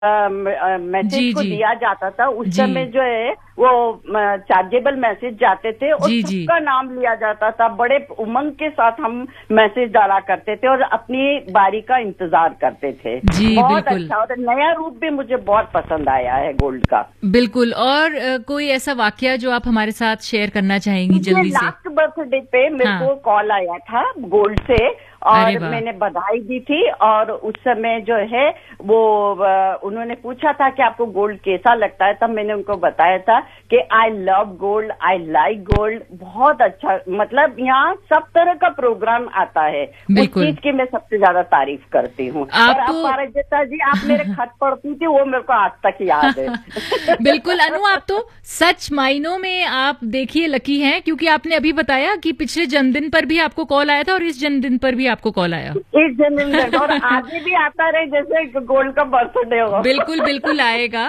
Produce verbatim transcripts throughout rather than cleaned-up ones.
Message को दिया जाता था, उस समय जो है वो चार्जेबल मैसेज जाते थे और सबका नाम लिया जाता था। बड़े उमंग के साथ हम मैसेज डाला करते थे और अपनी बारी का इंतजार करते थे। जी, बहुत बिल्कुल। अच्छा, और नया रूप भी मुझे बहुत पसंद आया है गोल्ड का। बिल्कुल। और आ, कोई ऐसा वाकया जो आप हमारे साथ शेयर करना चाहेंगी जल्दी से? लास्ट बर्थडे पे मेरे हाँ। को कॉल आया था गोल्ड से और मैंने बधाई दी थी, और उस समय जो है वो उन्होंने पूछा था कि आपको गोल्ड कैसा लगता है, तब मैंने उनको बताया था कि I love gold, I like gold. बहुत अच्छा, मतलब यहाँ सब तरह का प्रोग्राम आता है, उस चीज की मैं सबसे ज्यादा तारीफ करती हूँ। और आप पारिजाता जी, आप मेरे खत पढ़ती थी, वो मेरे को आज तक याद है। बिल्कुल अनु, आप तो सच मायनों में आप देखिए लकी हैं, क्योंकि आपने अभी बताया कि पिछले जन्मदिन पर भी आपको कॉल आया था और इस जन्मदिन पर भी आपको कॉल आया। इस जन्मदिन और आगे भी आता रहे जैसे गोल्ड का बर्थडे हो। बिल्कुल बिल्कुल आएगा।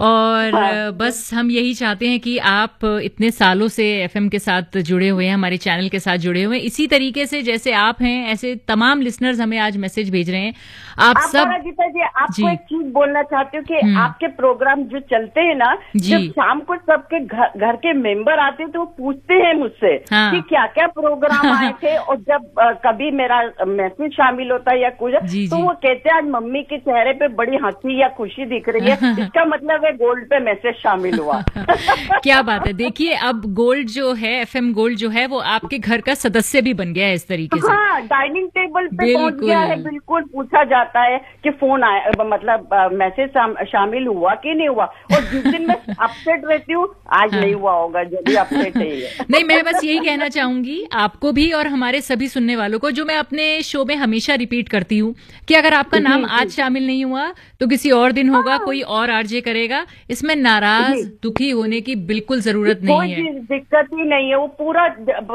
और हाँ। बस हम यही चाहते हैं कि आप इतने सालों से एफएम के साथ जुड़े हुए हैं, हमारे चैनल के साथ जुड़े हुए हैं, इसी तरीके से जैसे आप हैं ऐसे तमाम लिसनर्स हमें आज मैसेज भेज रहे हैं। आप, आप सब गीता जी, आपको एक चीज बोलना चाहती हूँ कि आपके प्रोग्राम जो चलते हैं ना, जब शाम को सबके घर घर के मेंबर आते हैं तो वो पूछते हैं मुझसे हाँ। कि क्या क्या प्रोग्राम आए थे, और जब आ, कभी मेरा मैसेज शामिल होता है या कुछ, तो वो कहते हैं आज मम्मी के चेहरे पे बड़ी हंसी या खुशी दिख रही है, इसका मतलब है गोल्ड पे मैसेज शामिल हुआ। क्या बात है। देखिए अब गोल्ड जो है, एफएम गोल्ड जो है, वो आपके घर का सदस्य भी बन गया है इस तरीके से। हाँ, डाइनिंग टेबल पे पहुंच गया है। बिल्कुल पूछा जाता है कि फोन आया, मतलब मैसेज शामिल हुआ कि नहीं हुआ, और जिस दिन मैं अपसेट रहती हूँ, आज हाँ। नहीं हुआ होगा, जो भी अपसेट है ये। नहीं, मैं बस यही कहना चाहूंगी आपको भी और हमारे सभी सुनने वालों को, जो मैं अपने शो में हमेशा रिपीट करती हूँ, कि अगर आपका नाम आज शामिल नहीं हुआ तो किसी और दिन होगा, कोई और आरजे करेगा। इसमें नाराज दुखी होने की बिल्कुल जरूरत नहीं है, कोई दिक्कत ही नहीं है। वो पूरा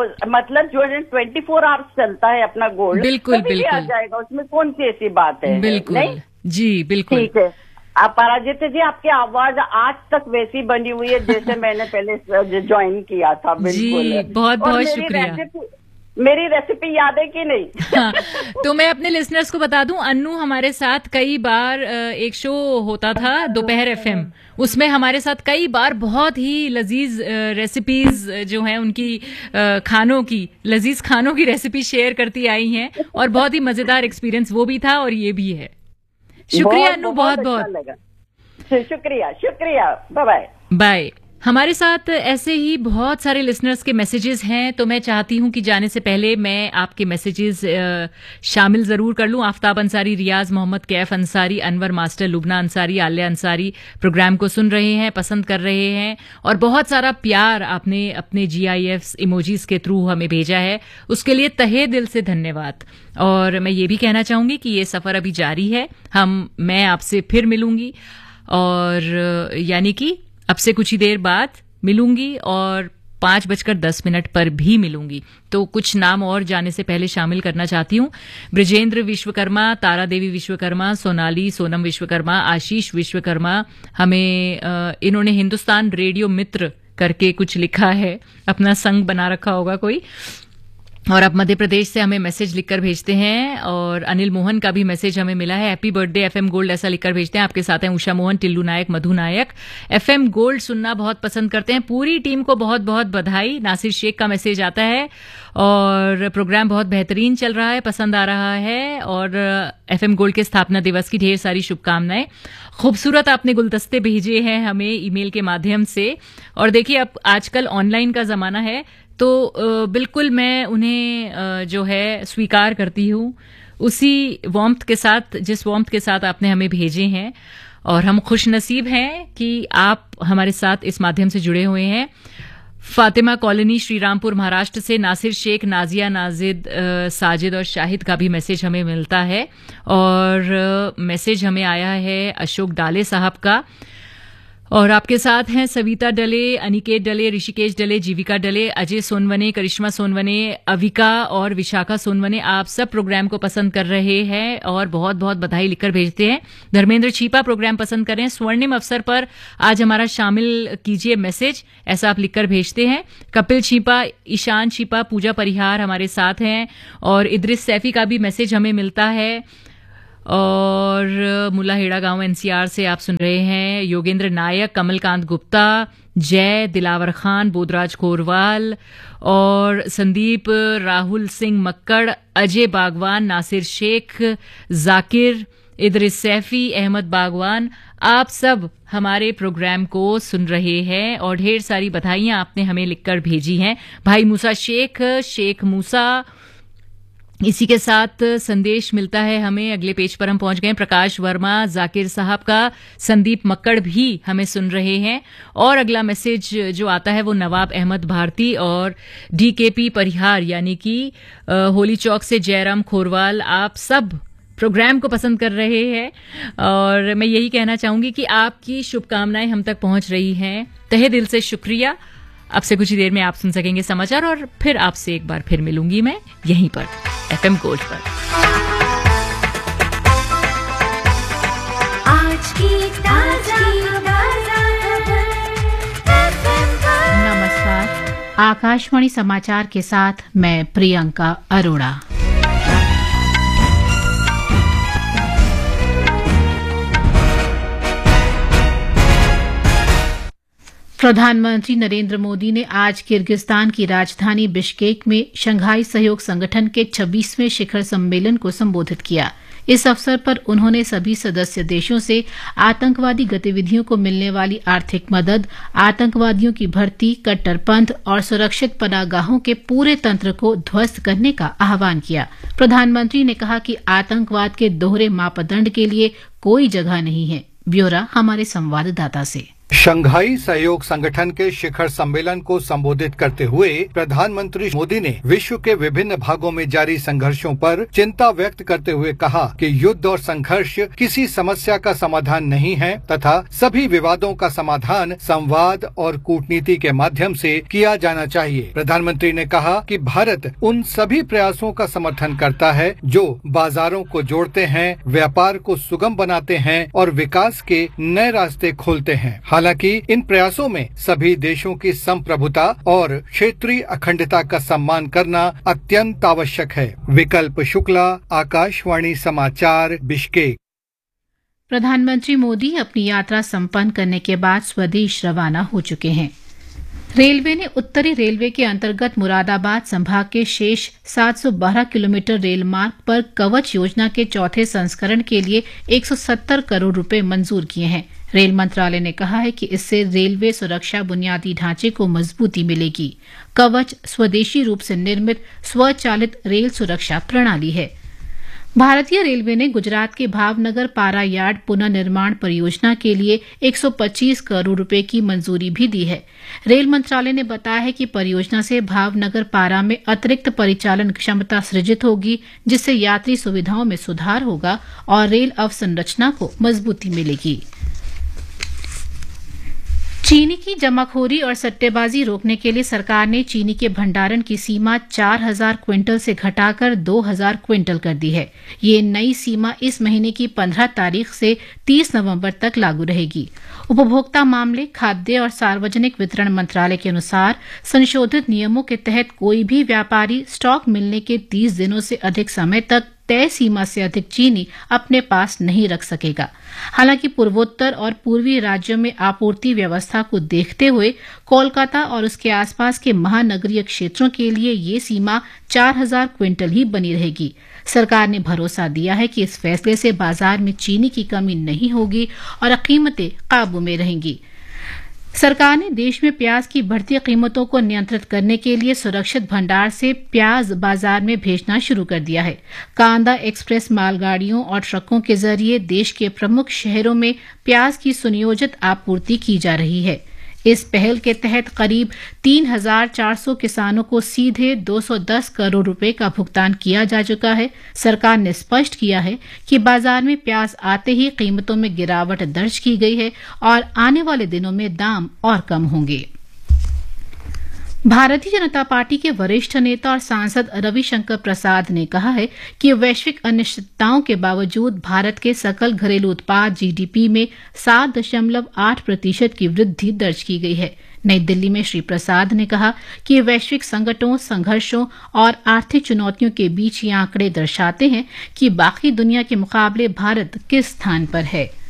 मतलब जो है ट्वेंटी फोर आवर्स चलता है अपना गोल्ड, बिल्कुल बिल्कुल आ जाएगा, उसमें कौन सी ऐसी बात है। बिल्कुल नहीं? जी बिल्कुल ठीक है। आप पराजिता जी, आपकी आवाज आज तक वैसी बनी हुई है जैसे मैंने पहले ज्वाइन किया था। बिल्कुल जी, बहुत बहुत शुक्रिया। मेरी रेसिपी याद है कि नहीं? हाँ, तो मैं अपने लिसनर्स को बता दूं, अन्नू हमारे साथ कई बार एक शो होता था दोपहर एफएम, उसमें हमारे साथ कई बार बहुत ही लजीज रेसिपीज जो हैं उनकी खानों की, लजीज खानों की रेसिपी शेयर करती आई हैं, और बहुत ही मजेदार एक्सपीरियंस वो भी था और ये भी है। शुक्रिया अन्नू, बहुत बहुत शुक्रिया। शुक्रिया, बाय बाय बाय। हमारे साथ ऐसे ही बहुत सारे लिसनर्स के मैसेजेस हैं, तो मैं चाहती हूं कि जाने से पहले मैं आपके मैसेजेस शामिल जरूर कर लूं। आफ्ताब अंसारी, रियाज मोहम्मद, कैफ अंसारी, अनवर मास्टर, लुबना अंसारी, आलिया अंसारी प्रोग्राम को सुन रहे हैं, पसंद कर रहे हैं, और बहुत सारा प्यार आपने अपने जी आई एफ इमोजीज के थ्रू हमें भेजा है, उसके लिए तहे दिल से धन्यवाद। और मैं ये भी कहना चाहूंगी कि ये सफर अभी जारी है, हम मैं आपसे फिर मिलूंगी, और यानी कि अब से कुछ ही देर बाद मिलूंगी, और पांच बजकर दस मिनट पर भी मिलूंगी। तो कुछ नाम और जाने से पहले शामिल करना चाहती हूँ। ब्रजेंद्र विश्वकर्मा, तारा देवी विश्वकर्मा, सोनाली सोनम विश्वकर्मा, आशीष विश्वकर्मा, हमें इन्होंने हिंदुस्तान रेडियो मित्र करके कुछ लिखा है, अपना संघ बना रखा होगा कोई, और अब मध्य प्रदेश से हमें मैसेज लिखकर भेजते हैं। और अनिल मोहन का भी मैसेज हमें मिला है, हैप्पी बर्थडे एफएम गोल्ड, ऐसा लिखकर भेजते हैं। आपके साथ हैं उषा मोहन, टिल्लू नायक, मधु नायक, एफएम गोल्ड सुनना बहुत पसंद करते हैं, पूरी टीम को बहुत बहुत बधाई। नासिर शेख का मैसेज आता है, और प्रोग्राम बहुत बेहतरीन चल रहा है, पसंद आ रहा है, और एफएम गोल्ड के स्थापना दिवस की ढेर सारी शुभकामनाएं। खूबसूरत आपने गुलदस्ते भेजे हैं हमें ईमेल के माध्यम से, और देखिए अब आजकल ऑनलाइन का जमाना है, तो बिल्कुल मैं उन्हें जो है स्वीकार करती हूँ उसी वार्मथ के साथ, जिस वार्मथ के साथ आपने हमें भेजे हैं, और हम खुश नसीब हैं कि आप हमारे साथ इस माध्यम से जुड़े हुए हैं। फातिमा कॉलोनी, श्रीरामपुर, महाराष्ट्र से नासिर शेख, नाजिया, नाजिद, साजिद और शाहिद का भी मैसेज हमें मिलता है, और मैसेज हमें आया है अशोक डाले साहब का, और आपके साथ हैं सविता डले, अनिकेत डले, ऋषिकेश डले, जीविका डले, अजय सोनवने, करिश्मा सोनवने, अविका और विशाखा सोनवने। आप सब प्रोग्राम को पसंद कर रहे हैं और बहुत बहुत बधाई लिखकर भेजते हैं। धर्मेंद्र छीपा प्रोग्राम पसंद कर रहे हैं, स्वर्णिम अवसर पर आज हमारा शामिल कीजिए मैसेज, ऐसा आप लिखकर भेजते हैं। कपिल छीपा, ईशान छीपा, पूजा परिहार हमारे साथ हैं, और इद्रिस सैफी का भी मैसेज हमें मिलता है। और मुलाहेड़ा गांव एनसीआर से आप सुन रहे हैं योगेंद्र नायक, कमलकांत गुप्ता, जय, दिलावर खान, बोधराज कोरवाल और संदीप, राहुल सिंह मक्कड़, अजय बागवान, नासिर शेख, जाकिर, इदरिस सैफी, अहमद बागवान, आप सब हमारे प्रोग्राम को सुन रहे हैं और ढेर सारी बधाइयां आपने हमें लिखकर भेजी हैं। भाई मूसा शेख, शेख मूसा, इसी के साथ संदेश मिलता है हमें। अगले पेज पर हम पहुंच गए। प्रकाश वर्मा, जाकिर साहब का, संदीप मक्कड़ भी हमें सुन रहे हैं और अगला मैसेज जो आता है वो नवाब अहमद भारती और डीकेपी परिहार यानी कि होली चौक से जयराम खोरवाल, आप सब प्रोग्राम को पसंद कर रहे हैं और मैं यही कहना चाहूंगी कि आपकी शुभकामनाएं हम तक पहुंच रही हैं। तहे दिल से शुक्रिया। अब से कुछ ही देर में आप सुन सकेंगे समाचार और फिर आपसे एक बार फिर मिलूंगी मैं यहीं पर एफएम गोल्ड पर। आज की ताजा नमस्कार, आकाशवाणी समाचार के साथ मैं प्रियंका अरोड़ा। प्रधानमंत्री नरेंद्र मोदी ने आज किर्गिस्तान की राजधानी बिश्केक में शंघाई सहयोग संगठन के छब्बीसवें शिखर सम्मेलन को संबोधित किया। इस अवसर पर उन्होंने सभी सदस्य देशों से आतंकवादी गतिविधियों को मिलने वाली आर्थिक मदद, आतंकवादियों की भर्ती, कट्टरपंथ और सुरक्षित पनाहगाहों के पूरे तंत्र को ध्वस्त करने का आह्वान किया। प्रधानमंत्री ने कहा कि आतंकवाद के दोहरे मापदंड के लिए कोई जगह नहीं है। ब्यौरा हमारे संवाददाता से। शंघाई सहयोग संगठन के शिखर सम्मेलन को संबोधित करते हुए प्रधानमंत्री मोदी ने विश्व के विभिन्न भागों में जारी संघर्षों पर चिंता व्यक्त करते हुए कहा कि युद्ध और संघर्ष किसी समस्या का समाधान नहीं है तथा सभी विवादों का समाधान संवाद और कूटनीति के माध्यम से किया जाना चाहिए। प्रधानमंत्री ने कहा कि भारत उन सभी प्रयासों का समर्थन करता है जो बाजारों को जोड़ते हैं, व्यापार को सुगम बनाते हैं और विकास के नए रास्ते खोलते हैं। हालांकि इन प्रयासों में सभी देशों की संप्रभुता और क्षेत्रीय अखंडता का सम्मान करना अत्यंत आवश्यक है। विकल्प शुक्ला, आकाशवाणी समाचार, बिश्केक। प्रधानमंत्री मोदी अपनी यात्रा संपन्न करने के बाद स्वदेश रवाना हो चुके हैं। रेलवे ने उत्तरी रेलवे के अंतर्गत मुरादाबाद संभाग के शेष सात सौ बारह किलोमीटर रेल मार्ग पर कवच योजना के चौथे संस्करण के लिए एक सौ सत्तर करोड़ रुपए मंजूर किए हैं। रेल मंत्रालय ने कहा है कि इससे रेलवे सुरक्षा बुनियादी ढांचे को मजबूती मिलेगी। कवच स्वदेशी रूप से निर्मित स्वचालित रेल सुरक्षा प्रणाली है। भारतीय रेलवे ने गुजरात के भावनगर पारा यार्ड पुनर्निर्माण परियोजना के लिए एक सौ पच्चीस करोड़ रुपए की मंजूरी भी दी है। रेल मंत्रालय ने बताया है कि परियोजना से भावनगर पारा में अतिरिक्त परिचालन क्षमता सृजित होगी, जिससे यात्री सुविधाओं में सुधार होगा और रेल अवसंरचना को मजबूती मिलेगी। चीनी की जमाखोरी और सट्टेबाजी रोकने के लिए सरकार ने चीनी के भंडारण की सीमा चार हज़ार क्विंटल से घटाकर दो हज़ार क्विंटल कर दी है। ये नई सीमा इस महीने की पंद्रह तारीख से तीस नवंबर तक लागू रहेगी। उपभोक्ता मामले, खाद्य और सार्वजनिक वितरण मंत्रालय के अनुसार संशोधित नियमों के तहत कोई भी व्यापारी स्टॉक मिलने के तीस दिनों से अधिक समय तक तय सीमा से अधिक चीनी अपने पास नहीं रख सकेगा। हालांकि पूर्वोत्तर और पूर्वी राज्यों में आपूर्ति व्यवस्था को देखते हुए कोलकाता और उसके आसपास के महानगरीय क्षेत्रों के लिए ये सीमा चार हज़ार क्विंटल ही बनी रहेगी। सरकार ने भरोसा दिया है कि इस फैसले से बाजार में चीनी की कमी नहीं होगी और कीमतें काबू में रहेंगी। सरकार ने देश में प्याज की बढ़ती कीमतों को नियंत्रित करने के लिए सुरक्षित भंडार से प्याज बाजार में भेजना शुरू कर दिया है। कांदा एक्सप्रेस मालगाड़ियों और ट्रकों के जरिए देश के प्रमुख शहरों में प्याज की सुनियोजित आपूर्ति की जा रही है। इस पहल के तहत करीब तीन हज़ार चार सौ किसानों को सीधे दो सौ दस करोड़ रुपए का भुगतान किया जा चुका है। सरकार ने स्पष्ट किया है कि बाजार में प्याज आते ही कीमतों में गिरावट दर्ज की गई है और आने वाले दिनों में दाम और कम होंगे। भारतीय जनता पार्टी के वरिष्ठ नेता और सांसद रविशंकर प्रसाद ने कहा है कि वैश्विक अनिश्चितताओं के बावजूद भारत के सकल घरेलू उत्पाद जीडीपी में सात दशमलव आठ प्रतिशत की वृद्धि दर्ज की गई है। नई दिल्ली में श्री प्रसाद ने कहा कि वैश्विक संकटों, संघर्षों और आर्थिक चुनौतियों के बीच ये आंकड़े दर्शाते हैं कि बाकी दुनिया के मुकाबले भारत किस स्थान पर है।